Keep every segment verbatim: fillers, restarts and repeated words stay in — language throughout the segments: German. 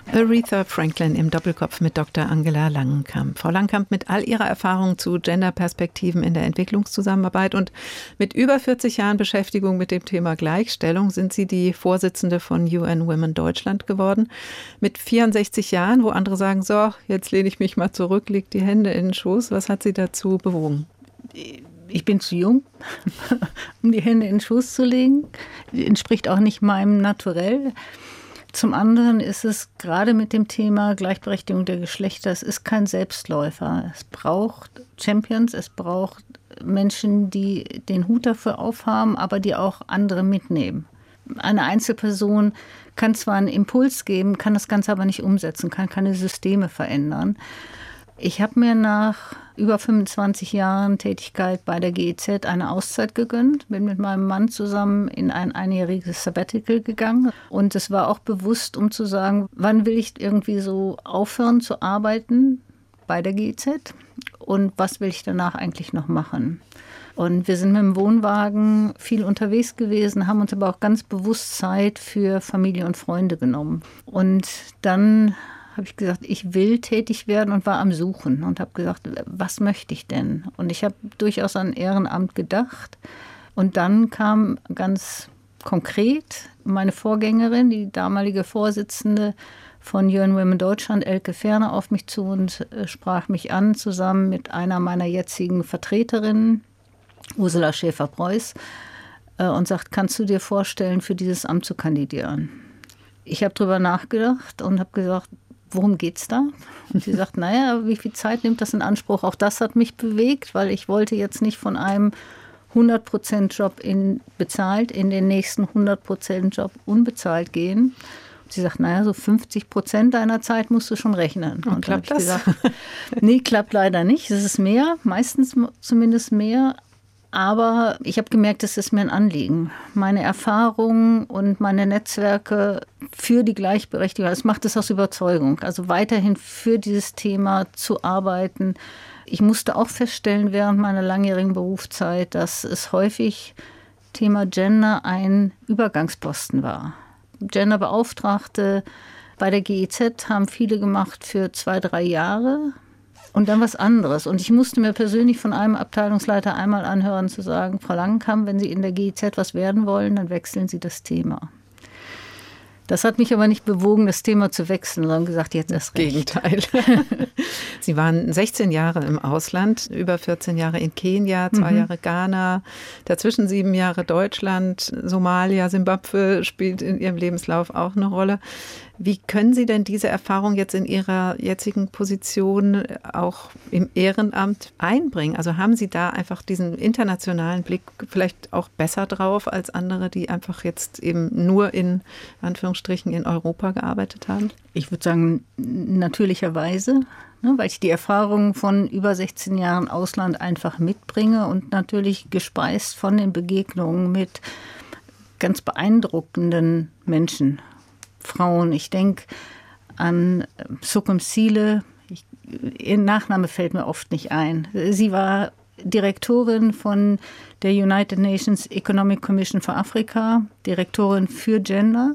Aretha Franklin im Doppelkopf mit Doktor Angela Langenkamp. Frau Langenkamp, mit all Ihrer Erfahrung zu Genderperspektiven in der Entwicklungszusammenarbeit und mit über vierzig Jahren Beschäftigung mit dem Thema Gleichstellung sind Sie die Vorsitzende von U N Women Deutschland geworden. Mit vierundsechzig Jahren, wo andere sagen, so, jetzt lehne ich mich mal zurück, leg die Hände in den Schoß. Was hat Sie dazu bewogen? Ich bin zu jung, um die Hände in den Schoß zu legen. Entspricht auch nicht meinem Naturell. Zum anderen ist es gerade mit dem Thema Gleichberechtigung der Geschlechter, es ist kein Selbstläufer. Es braucht Champions, es braucht Menschen, die den Hut dafür aufhaben, aber die auch andere mitnehmen. Eine Einzelperson kann zwar einen Impuls geben, kann das Ganze aber nicht umsetzen, kann keine Systeme verändern. Ich habe mir nach über fünfundzwanzig Jahren Tätigkeit bei der G E Z eine Auszeit gegönnt, bin mit meinem Mann zusammen in ein einjähriges Sabbatical gegangen. Und es war auch bewusst, um zu sagen, wann will ich irgendwie so aufhören zu arbeiten bei der G E Z und was will ich danach eigentlich noch machen. Und wir sind mit dem Wohnwagen viel unterwegs gewesen, haben uns aber auch ganz bewusst Zeit für Familie und Freunde genommen. Und dann habe ich gesagt, ich will tätig werden und war am Suchen und habe gesagt, was möchte ich denn? Und ich habe durchaus an Ehrenamt gedacht. Und dann kam ganz konkret meine Vorgängerin, die damalige Vorsitzende von U N Women Deutschland, Elke Ferner, auf mich zu und sprach mich an, zusammen mit einer meiner jetzigen Vertreterinnen, Ursula Schäfer-Preuß, und sagt, kannst du dir vorstellen, für dieses Amt zu kandidieren? Ich habe darüber nachgedacht und habe gesagt, worum geht's da? Und sie sagt, naja, wie viel Zeit nimmt das in Anspruch? Auch das hat mich bewegt, weil ich wollte jetzt nicht von einem hundert Prozent Job in, bezahlt in den nächsten hundert Prozent Job unbezahlt gehen. Und sie sagt, naja, so fünfzig Prozent deiner Zeit musst du schon rechnen. Und, und klappt dann habe ich das? gesagt, nee, klappt leider nicht. Es ist mehr, meistens zumindest mehr. Aber ich habe gemerkt, es ist mir ein Anliegen. Meine Erfahrungen und meine Netzwerke für die Gleichberechtigung, das macht es aus Überzeugung. Also weiterhin für dieses Thema zu arbeiten. Ich musste auch feststellen während meiner langjährigen Berufszeit, dass es häufig Thema Gender ein Übergangsposten war. Genderbeauftragte bei der G E Z haben viele gemacht für zwei, drei Jahre. Und dann was anderes. Und ich musste mir persönlich von einem Abteilungsleiter einmal anhören, zu sagen, Frau Langenkamp, wenn Sie in der G E Z was werden wollen, dann wechseln Sie das Thema. Das hat mich aber nicht bewogen, das Thema zu wechseln, sondern gesagt, jetzt erst recht. Gegenteil. Sie waren sechzehn Jahre im Ausland, über vierzehn Jahre in Kenia, zwei mhm. Jahre Ghana, dazwischen sieben Jahre Deutschland, Somalia, Simbabwe spielt in Ihrem Lebenslauf auch eine Rolle. Wie können Sie denn diese Erfahrung jetzt in Ihrer jetzigen Position auch im Ehrenamt einbringen? Also haben Sie da einfach diesen internationalen Blick vielleicht auch besser drauf als andere, die einfach jetzt eben nur in Anführungsstrichen in Europa gearbeitet haben? Ich würde sagen, natürlicherweise, ne, weil ich die Erfahrung von über sechzehn Jahren Ausland einfach mitbringe und natürlich gespeist von den Begegnungen mit ganz beeindruckenden Menschen. Frauen. Ich denke an Sukum Sile. Ich, ihr Nachname fällt mir oft nicht ein. Sie war Direktorin von der United Nations Economic Commission für Afrika, Direktorin für Gender.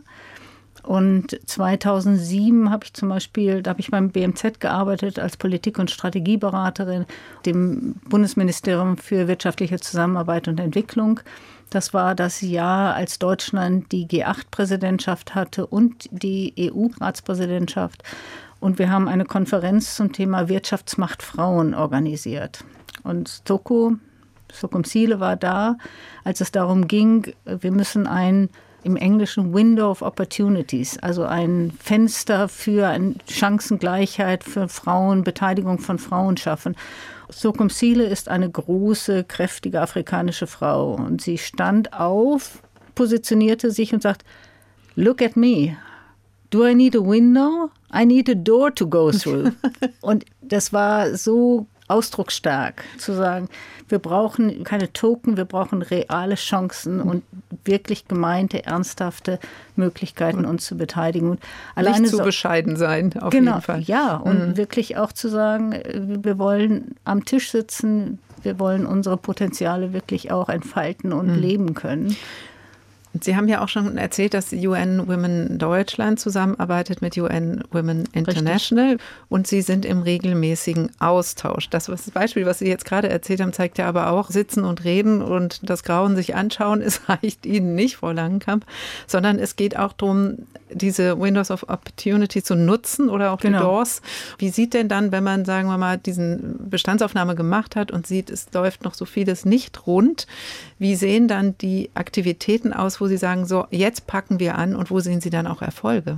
Und zweitausendsieben habe ich zum Beispiel, da habe ich beim B M Z gearbeitet als Politik- und Strategieberaterin, dem Bundesministerium für wirtschaftliche Zusammenarbeit und Entwicklung. Das war das Jahr, als Deutschland die G acht Präsidentschaft hatte und die E U-Ratspräsidentschaft. Und wir haben eine Konferenz zum Thema Wirtschaftsmacht Frauen organisiert. Und Soko, Sukum Sile war da, als es darum ging, wir müssen ein im Englischen Window of Opportunities, also ein Fenster für eine Chancengleichheit für Frauen, Beteiligung von Frauen schaffen. Sukum Sile ist eine große, kräftige afrikanische Frau und sie stand auf, positionierte sich und sagt, look at me. Do I need a window? I need a door to go through. Und das war so ausdrucksstark, zu sagen, wir brauchen keine Token, wir brauchen reale Chancen und wirklich gemeinte, ernsthafte Möglichkeiten, uns zu beteiligen. Und alleine nicht zu so bescheiden sein, auf genau, jeden Fall. Ja, und mhm. wirklich auch zu sagen, wir wollen am Tisch sitzen, wir wollen unsere Potenziale wirklich auch entfalten und mhm. leben können. Sie haben ja auch schon erzählt, dass U N Women Deutschland zusammenarbeitet mit U N Women International. Richtig. Und Sie sind im regelmäßigen Austausch. Das, das Beispiel, was Sie jetzt gerade erzählt haben, zeigt ja aber auch, sitzen und reden und das Grauen sich anschauen, es reicht Ihnen nicht, Frau Langenkamp, sondern es geht auch darum, diese Windows of Opportunity zu nutzen oder auch genau. die Doors. Wie sieht denn dann, wenn man, sagen wir mal, diesen Bestandsaufnahme gemacht hat und sieht, es läuft noch so vieles nicht rund, wie sehen dann die Aktivitäten aus, wo Sie sagen, so, jetzt packen wir an und wo sehen Sie dann auch Erfolge?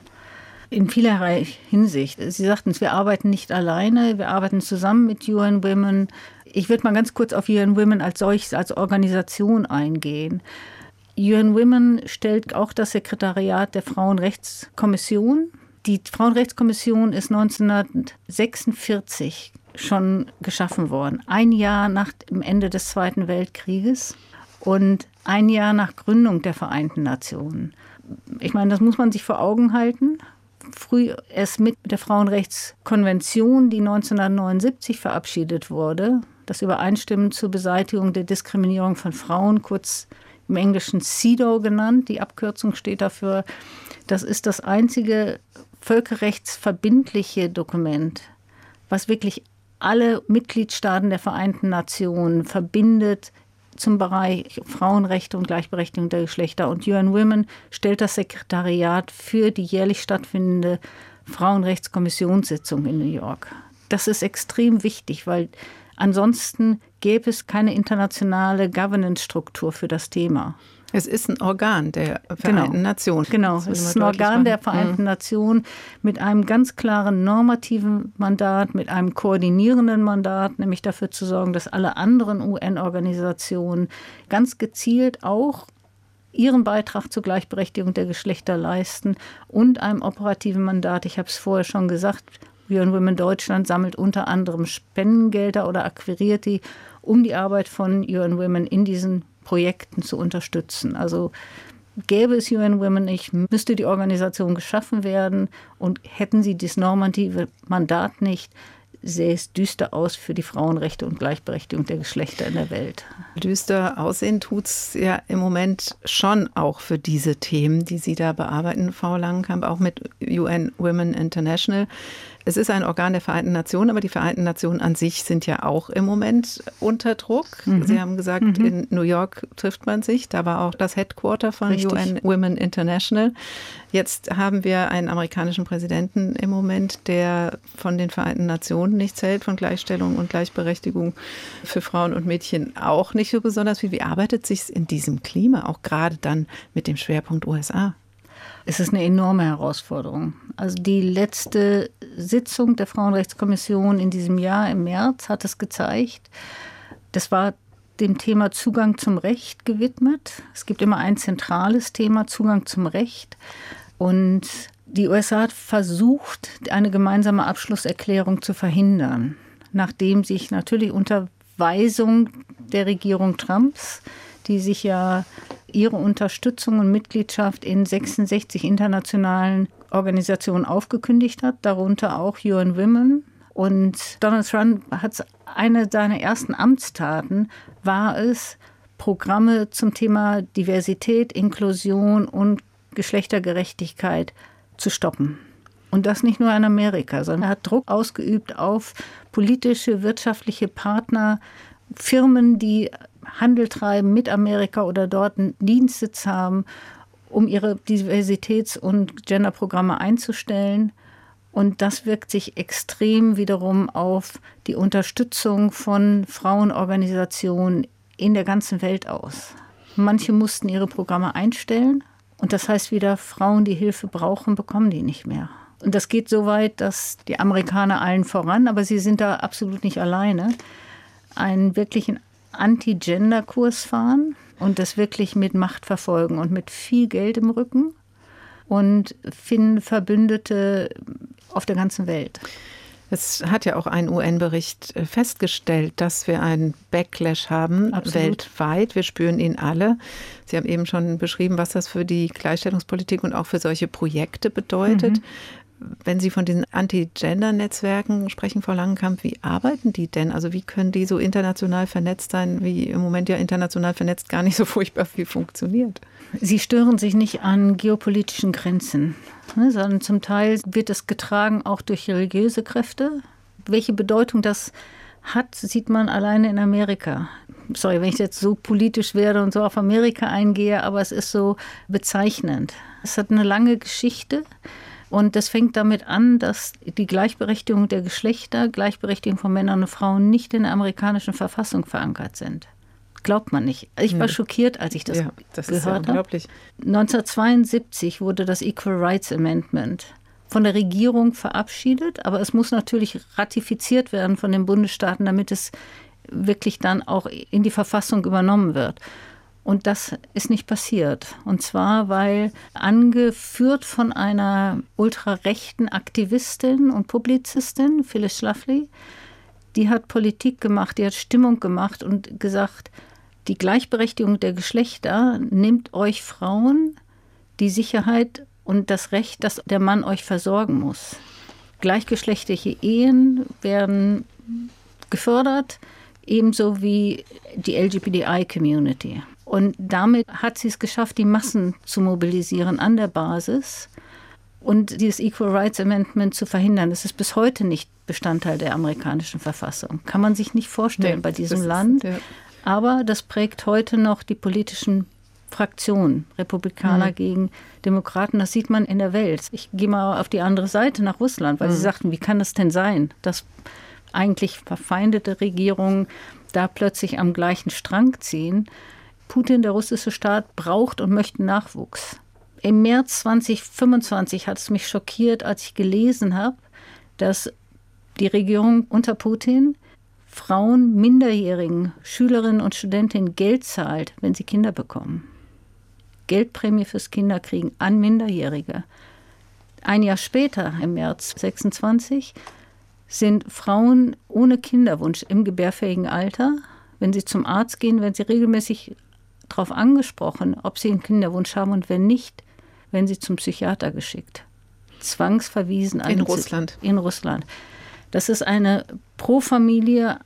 In vielerlei Hinsicht. Sie sagten es, wir arbeiten nicht alleine, wir arbeiten zusammen mit U N Women. Ich würde mal ganz kurz auf U N Women als solches, als Organisation eingehen. U N Women stellt auch das Sekretariat der Frauenrechtskommission. Die Frauenrechtskommission ist neunzehnhundertsechsundvierzig schon geschaffen worden. Ein Jahr nach dem Ende des Zweiten Weltkrieges und ein Jahr nach Gründung der Vereinten Nationen. Ich meine, das muss man sich vor Augen halten. Früh erst mit der Frauenrechtskonvention, die neunzehnhundertneunundsiebzig verabschiedet wurde, das Übereinstimmung zur Beseitigung der Diskriminierung von Frauen, kurz im Englischen C E D A W genannt, die Abkürzung steht dafür. Das ist das einzige völkerrechtsverbindliche Dokument, was wirklich alle Mitgliedstaaten der Vereinten Nationen verbindet zum Bereich Frauenrechte und Gleichberechtigung der Geschlechter. Und U N Women stellt das Sekretariat für die jährlich stattfindende Frauenrechtskommissionssitzung in New York. Das ist extrem wichtig, weil ansonsten gäbe es keine internationale Governance-Struktur für das Thema. Es ist ein Organ der Vereinten genau. Nationen. Genau, es ist ein Organ machen. der Vereinten mhm. Nationen mit einem ganz klaren normativen Mandat, mit einem koordinierenden Mandat, nämlich dafür zu sorgen, dass alle anderen U N-Organisationen ganz gezielt auch ihren Beitrag zur Gleichberechtigung der Geschlechter leisten und einem operativen Mandat. Ich habe es vorher schon gesagt, U N Women Deutschland sammelt unter anderem Spendengelder oder akquiriert die, um die Arbeit von U N Women in diesen Projekten zu unterstützen. Also gäbe es U N Women nicht, müsste die Organisation geschaffen werden und hätten sie das normative Mandat nicht, sähe es düster aus für die Frauenrechte und Gleichberechtigung der Geschlechter in der Welt. Düster aussehen tut es ja im Moment schon auch für diese Themen, die Sie da bearbeiten, Frau Langenkamp, auch mit U N Women International. Es ist ein Organ der Vereinten Nationen, aber die Vereinten Nationen an sich sind ja auch im Moment unter Druck. Mhm. Sie haben gesagt, mhm. in New York trifft man sich. Da war auch das Headquarter von Richtig. U N Women International. Jetzt haben wir einen amerikanischen Präsidenten im Moment, der von den Vereinten Nationen nichts hält, von Gleichstellung und Gleichberechtigung für Frauen und Mädchen auch nicht so besonders viel. Wie arbeitet es sich in diesem Klima, auch gerade dann mit dem Schwerpunkt U S A? Es ist eine enorme Herausforderung. Also die letzte Sitzung der Frauenrechtskommission in diesem Jahr im März hat es gezeigt. Das war dem Thema Zugang zum Recht gewidmet. Es gibt immer ein zentrales Thema, Zugang zum Recht. Und die U S A hat versucht, eine gemeinsame Abschlusserklärung zu verhindern, nachdem sich natürlich unter Weisung der Regierung Trumps, die sich ja ihre Unterstützung und Mitgliedschaft in sechsundsechzig internationalen Organisationen aufgekündigt hat, darunter auch U N Women. Und Donald Trump hat eine seiner ersten Amtstaten, war es, Programme zum Thema Diversität, Inklusion und Geschlechtergerechtigkeit zu stoppen. Und das nicht nur in Amerika, sondern er hat Druck ausgeübt auf politische, wirtschaftliche Partner, Firmen, die Handel treiben mit Amerika oder dort einen Dienstsitz haben, um ihre Diversitäts- und Genderprogramme einzustellen. Und das wirkt sich extrem wiederum auf die Unterstützung von Frauenorganisationen in der ganzen Welt aus. Manche mussten ihre Programme einstellen. Und das heißt wieder, Frauen, die Hilfe brauchen, bekommen die nicht mehr. Und das geht so weit, dass die Amerikaner allen voran, aber sie sind da absolut nicht alleine, einen wirklichen Anti-Gender-Kurs fahren und das wirklich mit Macht verfolgen und mit viel Geld im Rücken und finden Verbündete auf der ganzen Welt. Es hat ja auch ein U N-Bericht festgestellt, dass wir einen Backlash haben, Absolut. weltweit. Wir spüren ihn alle. Sie haben eben schon beschrieben, was das für die Gleichstellungspolitik und auch für solche Projekte bedeutet. Mhm. wenn Sie von diesen Anti-Gender-Netzwerken sprechen, Frau Langenkamp, wie arbeiten die denn? Also wie können die so international vernetzt sein, wie im Moment ja international vernetzt gar nicht so furchtbar viel funktioniert? Sie stören sich nicht an geopolitischen Grenzen, ne, sondern zum Teil wird es getragen auch durch religiöse Kräfte. Welche Bedeutung das hat, sieht man alleine in Amerika. Sorry, wenn ich jetzt so politisch werde und so auf Amerika eingehe, aber es ist so bezeichnend. Es hat eine lange Geschichte und das fängt damit an, dass die Gleichberechtigung der Geschlechter, Gleichberechtigung von Männern und Frauen nicht in der amerikanischen Verfassung verankert sind. Glaubt man nicht. Ich war schockiert, als ich das, ja, das gehört ist ja habe. unglaublich. neunzehnhundertzweiundsiebzig wurde das Equal Rights Amendment von der Regierung verabschiedet, aber es muss natürlich ratifiziert werden von den Bundesstaaten, damit es wirklich dann auch in die Verfassung übernommen wird. Und das ist nicht passiert. Und zwar, weil angeführt von einer ultrarechten Aktivistin und Publizistin, Phyllis Schlafly, die hat Politik gemacht, die hat Stimmung gemacht und gesagt, die Gleichberechtigung der Geschlechter nimmt euch Frauen die Sicherheit und das Recht, dass der Mann euch versorgen muss. Gleichgeschlechtliche Ehen werden gefördert, ebenso wie die L G B T I-Community. Und damit hat sie es geschafft, die Massen zu mobilisieren an der Basis und dieses Equal Rights Amendment zu verhindern. Das ist bis heute nicht Bestandteil der amerikanischen Verfassung. Kann man sich nicht vorstellen nee, bei diesem Land. Ist, ja. Aber das prägt heute noch die politischen Fraktionen, Republikaner mhm. gegen Demokraten. Das sieht man in der Welt. Ich gehe mal auf die andere Seite nach Russland, weil mhm. sie sagten, wie kann das denn sein, dass eigentlich verfeindete Regierungen da plötzlich am gleichen Strang ziehen. Putin, der russische Staat, braucht und möchte Nachwuchs. Im März zweitausendfünfundzwanzig hat es mich schockiert, als ich gelesen habe, dass die Regierung unter Putin Frauen, Minderjährigen, Schülerinnen und Studentinnen Geld zahlt, wenn sie Kinder bekommen. Geldprämie fürs Kinderkriegen an Minderjährige. Ein Jahr später, im März sechsundzwanzig, sind Frauen ohne Kinderwunsch im gebärfähigen Alter, wenn sie zum Arzt gehen, werden sie regelmäßig darauf angesprochen, ob sie einen Kinderwunsch haben und wenn nicht, werden sie zum Psychiater geschickt. Zwangsverwiesen. In Russland. In Russland. Das ist eine Pro-Familie,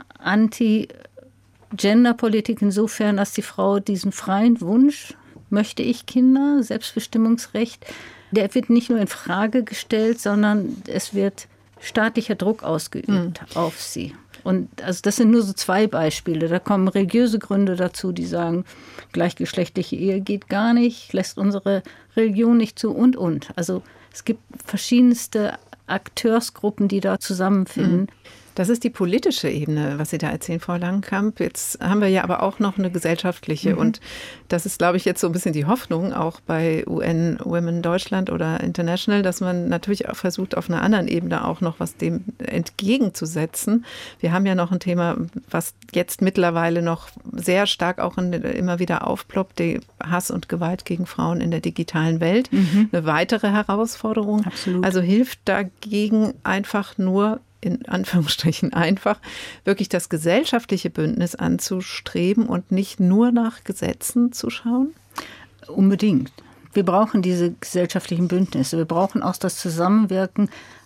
Anti-Gender-Politik insofern, dass die Frau diesen freien Wunsch, möchte ich Kinder, Selbstbestimmungsrecht, der wird nicht nur in Frage gestellt, sondern es wird staatlicher Druck ausgeübt mhm. auf sie. Und also das sind nur so zwei Beispiele. Da kommen religiöse Gründe dazu, die sagen, gleichgeschlechtliche Ehe geht gar nicht, lässt unsere Religion nicht zu und, und. Also es gibt verschiedenste Akteursgruppen, die da zusammenfinden. Das ist die politische Ebene, was Sie da erzählen, Frau Langenkamp. Jetzt haben wir ja aber auch noch eine gesellschaftliche. Mhm. Und das ist, glaube ich, jetzt so ein bisschen die Hoffnung, auch bei U N Women Deutschland oder International, dass man natürlich auch versucht, auf einer anderen Ebene auch noch was dem entgegenzusetzen. Wir haben ja noch ein Thema, was jetzt mittlerweile noch sehr stark auch in, immer wieder aufploppt, die Hass und Gewalt gegen Frauen in der digitalen Welt. Mhm. Eine weitere Herausforderung. Absolut. Also hilft dagegen einfach nur, in Anführungsstrichen einfach, wirklich das gesellschaftliche Bündnis anzustreben und nicht nur nach Gesetzen zu schauen? Unbedingt. Wir brauchen diese gesellschaftlichen Bündnisse. Wir brauchen auch das Zusammenwirken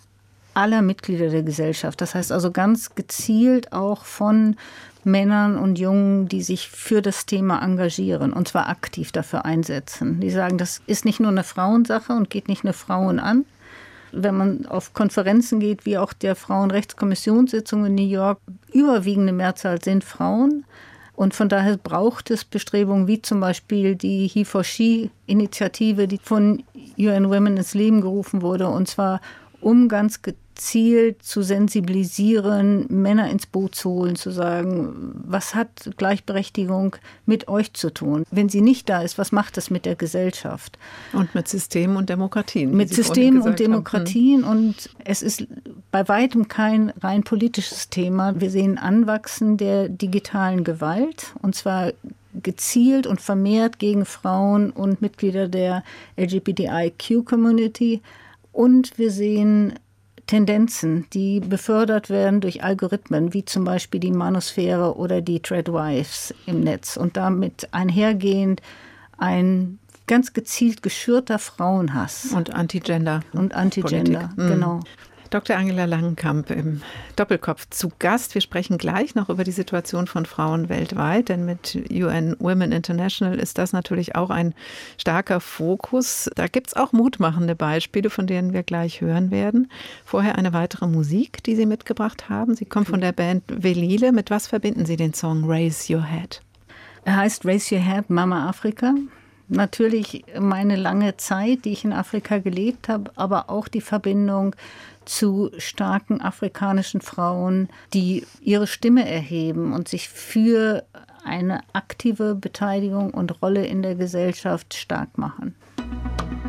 aller Mitglieder der Gesellschaft. Das heißt also ganz gezielt auch von Männern und Jungen, die sich für das Thema engagieren und zwar aktiv dafür einsetzen. Die sagen, das ist nicht nur eine Frauensache und geht nicht nur Frauen an. Wenn man auf Konferenzen geht, wie auch der Frauenrechtskommissionssitzung in New York, überwiegende Mehrzahl sind Frauen. Und von daher braucht es Bestrebungen wie zum Beispiel die He for She-Initiative, die von U N Women ins Leben gerufen wurde. Und zwar um ganz gezielt zu sensibilisieren, Männer ins Boot zu holen, zu sagen, was hat Gleichberechtigung mit euch zu tun? Wenn sie nicht da ist, was macht das mit der Gesellschaft? Und mit Systemen und Demokratien. Mit Systemen und Demokratien. Haben. Und es ist bei weitem kein rein politisches Thema. Wir sehen Anwachsen der digitalen Gewalt, und zwar gezielt und vermehrt gegen Frauen und Mitglieder der L G B T I Q-Community. Und wir sehen Tendenzen, die befördert werden durch Algorithmen, wie zum Beispiel die Manosphäre oder die Threadwives im Netz. Und damit einhergehend ein ganz gezielt geschürter Frauenhass. Und Anti-Gender. Und Anti-Gender, mhm. genau. Doktor Angela Langenkamp im Doppelkopf zu Gast. Wir sprechen gleich noch über die Situation von Frauen weltweit, denn mit U N Women International ist das natürlich auch ein starker Fokus. Da gibt es auch mutmachende Beispiele, von denen wir gleich hören werden. Vorher eine weitere Musik, die Sie mitgebracht haben. Sie kommt von der Band Velile. Mit was verbinden Sie den Song Raise Your Head? Er heißt Raise Your Head, Mama Afrika. Natürlich meine lange Zeit, die ich in Afrika gelebt habe, aber auch die Verbindung zu starken afrikanischen Frauen, die ihre Stimme erheben und sich für eine aktive Beteiligung und Rolle in der Gesellschaft stark machen.